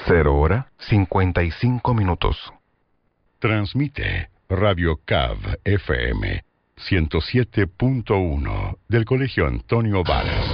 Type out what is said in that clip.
0:55. Transmite Radio CAV FM 107.1 del Colegio Antonio Varas.